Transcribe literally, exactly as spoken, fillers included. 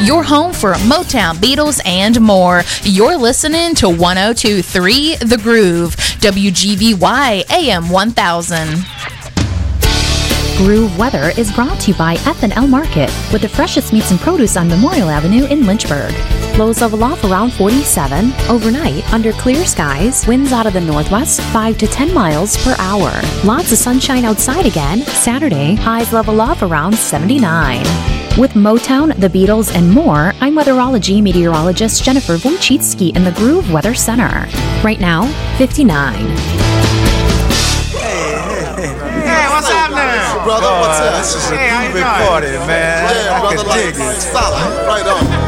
your home for Motown, Beatles, and more. You're listening to one oh two point three The Groove, W G V Y A M one thousand. Groove Weather is brought to you by F and L Market, with the freshest meats and produce on Memorial Avenue in Lynchburg. Lows level off around forty-seven. Overnight, under clear skies, winds out of the northwest five to ten miles per hour. Lots of sunshine outside again. Saturday, highs level off around seventy-nine. With Motown, the Beatles, and more, I'm weatherology meteorologist Jennifer Wojcicki in the Groove Weather Center. Right now, fifty-nine. Hey, what's happening? Brother, what's Uh, up? this is a Hey, how you groovy doing? party, man. Yeah, I brother, can like, dig it. solid. Right on.